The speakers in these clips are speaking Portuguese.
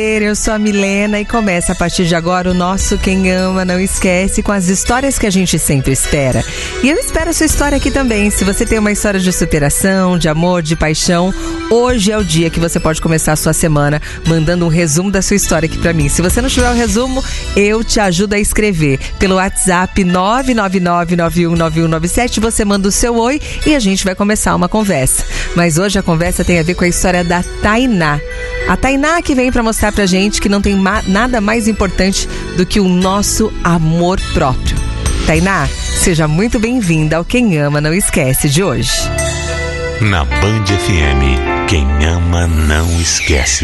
Eu sou a Milena e começa a partir de agora o nosso Quem Ama Não Esquece, com as histórias que a gente sempre espera. E eu espero a sua história aqui também. Se você tem uma história de superação, de amor, de paixão, hoje é o dia que você pode começar a sua semana mandando um resumo da sua história aqui pra mim. Se você não tiver o resumo, eu te ajudo a escrever. Pelo WhatsApp 999919197, você manda o seu oi e a gente vai começar uma conversa. Mas hoje a conversa tem a ver com a história da Tainá. A Tainá que vem pra mostrar pra gente que não tem nada mais importante do que o nosso amor próprio. Tainá, seja muito bem-vinda ao Quem Ama Não Esquece de hoje. Na Band FM, quem ama não esquece.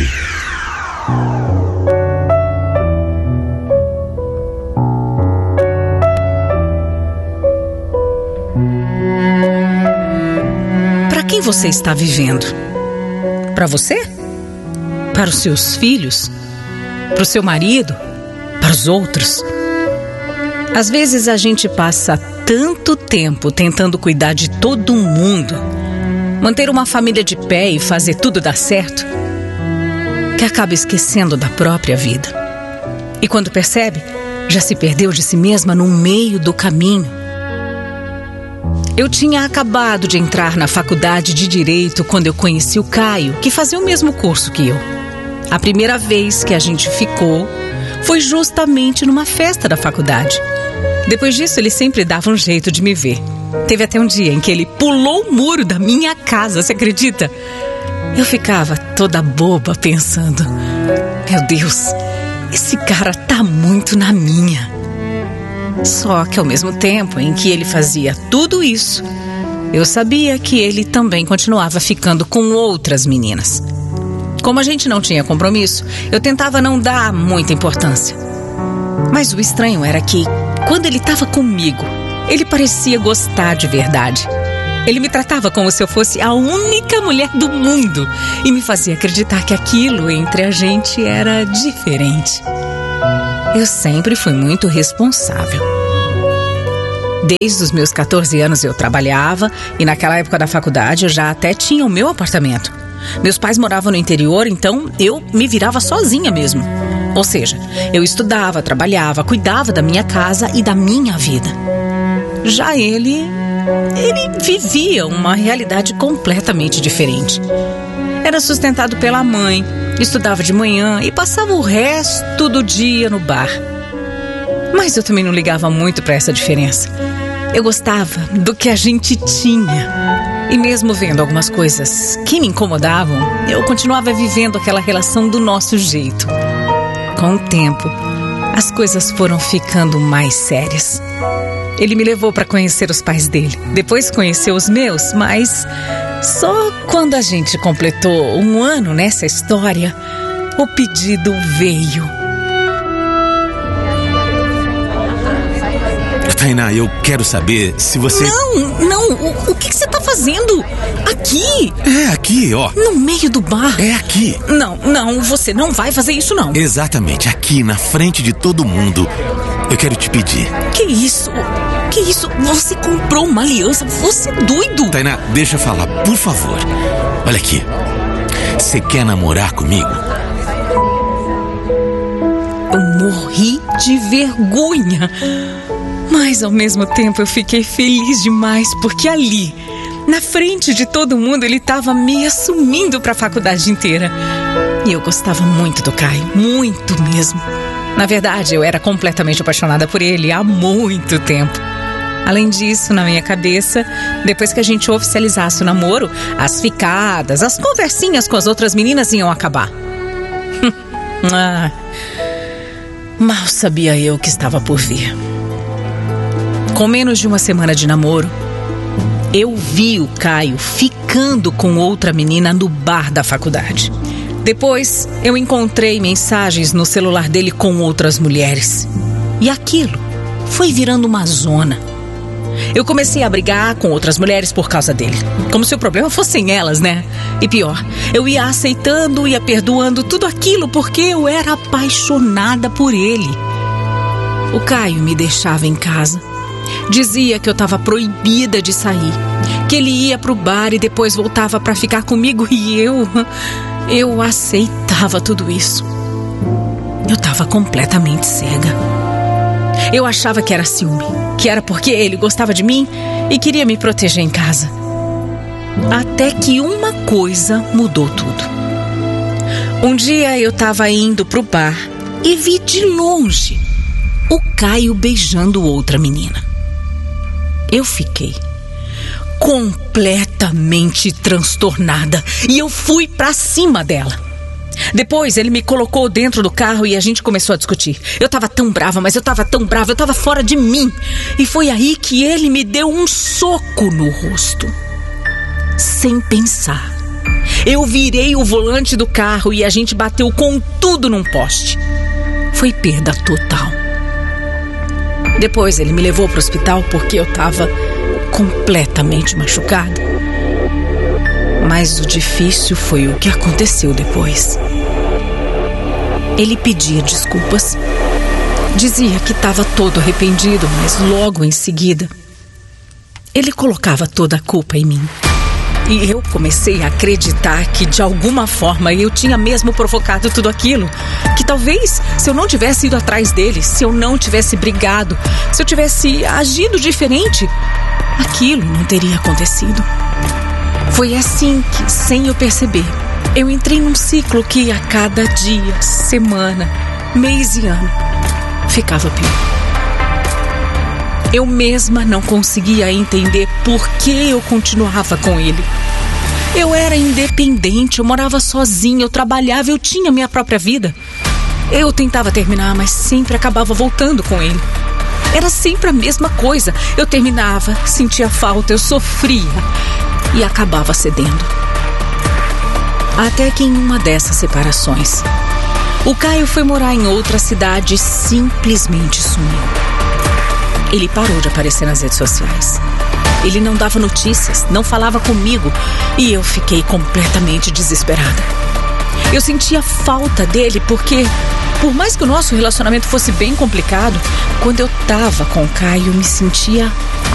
Para quem você está vivendo? Para você? Para os seus filhos? Para o seu marido? Para os outros? Às vezes a gente passa tanto tempo tentando cuidar de todo mundo, manter uma família de pé e fazer tudo dar certo, que acaba esquecendo da própria vida. E quando percebe, já se perdeu de si mesma no meio do caminho. Eu tinha acabado de entrar na faculdade de Direito quando eu conheci o Caio, que fazia o mesmo curso que eu. A primeira vez que a gente ficou foi justamente numa festa da faculdade. Depois disso, ele sempre dava um jeito de me ver. Teve até um dia em que ele pulou o muro da minha casa, você acredita? Eu ficava toda boba pensando: meu Deus, esse cara tá muito na minha. Só que ao mesmo tempo em que ele fazia tudo isso, eu sabia que ele também continuava ficando com outras meninas. Como a gente não tinha compromisso, eu tentava não dar muita importância. Mas o estranho era que, quando ele estava comigo, ele parecia gostar de verdade. Ele me tratava como se eu fosse a única mulher do mundo e me fazia acreditar que aquilo entre a gente era diferente. Eu sempre fui muito responsável. Desde os meus 14 anos eu trabalhava e naquela época da faculdade eu já até tinha o meu apartamento. Meus pais moravam no interior, então eu me virava sozinha mesmo. Ou seja, eu estudava, trabalhava, cuidava da minha casa e da minha vida. Já ele vivia uma realidade completamente diferente. Era sustentado pela mãe, estudava de manhã e passava o resto do dia no bar. Mas eu também não ligava muito para essa diferença. Eu gostava do que a gente tinha. E mesmo vendo algumas coisas que me incomodavam, eu continuava vivendo aquela relação do nosso jeito. Com o tempo, as coisas foram ficando mais sérias. Ele me levou para conhecer os pais dele. Depois conheceu os meus, mas só quando a gente completou 1 ano nessa história, o pedido veio. Tainá, eu quero saber se você... Não, o que você tá fazendo? Aqui? É aqui, ó. No meio do bar? É aqui. Não, você não vai fazer isso não. Exatamente, aqui, na frente de todo mundo. Eu quero te pedir. Que isso? Você comprou uma aliança? Você é doido? Tainá, deixa eu falar, por favor. Olha aqui. Você quer namorar comigo? Eu morri de vergonha. Mas ao mesmo tempo eu fiquei feliz demais, porque ali, na frente de todo mundo, ele estava me assumindo para a faculdade inteira. E eu gostava muito do Caio, muito mesmo. Na verdade, eu era completamente apaixonada por ele há muito tempo. Além disso, na minha cabeça, depois que a gente oficializasse o namoro, as ficadas, as conversinhas com as outras meninas iam acabar. Mal sabia eu que estava por vir. Com menos de 1 semana de namoro, eu vi o Caio ficando com outra menina no bar da faculdade. Depois, eu encontrei mensagens no celular dele com outras mulheres. E aquilo foi virando uma zona. Eu comecei a brigar com outras mulheres por causa dele. Como se o problema fossem elas, né? E pior, eu ia aceitando, ia perdoando tudo aquilo porque eu era apaixonada por ele. O Caio me deixava em casa. Dizia que eu estava proibida de sair, que ele ia pro bar e depois voltava para ficar comigo e eu aceitava tudo isso. Eu estava completamente cega. Eu achava que era ciúme, que era porque ele gostava de mim e queria me proteger em casa. Até que uma coisa mudou tudo. Um dia eu estava indo pro bar e vi de longe o Caio beijando outra menina. Eu fiquei completamente transtornada e eu fui pra cima dela. Depois ele me colocou dentro do carro e a gente começou a discutir. Eu tava tão brava, mas eu tava tão brava, eu tava fora de mim. E foi aí que ele me deu um soco no rosto. Sem pensar, eu virei o volante do carro e a gente bateu com tudo num poste. Foi perda total. Depois ele me levou pro hospital porque eu tava completamente machucada. Mas o difícil foi o que aconteceu depois. Ele pedia desculpas. Dizia que estava todo arrependido, mas logo em seguida ele colocava toda a culpa em mim. E eu comecei a acreditar que de alguma forma eu tinha mesmo provocado tudo aquilo. Que talvez se eu não tivesse ido atrás dele, se eu não tivesse brigado, se eu tivesse agido diferente, aquilo não teria acontecido. Foi assim que, sem eu perceber, eu entrei num ciclo que a cada dia, semana, mês e ano ficava pior. Eu mesma não conseguia entender por que eu continuava com ele. Eu era independente, eu morava sozinha, eu trabalhava, eu tinha minha própria vida. Eu tentava terminar, mas sempre acabava voltando com ele. Era sempre a mesma coisa. Eu terminava, sentia falta, eu sofria e acabava cedendo. Até que em uma dessas separações, o Caio foi morar em outra cidade e simplesmente sumiu. Ele parou de aparecer nas redes sociais. Ele não dava notícias, não falava comigo e eu fiquei completamente desesperada. Eu sentia falta dele porque, por mais que o nosso relacionamento fosse bem complicado, quando eu tava com o Caio, eu me sentia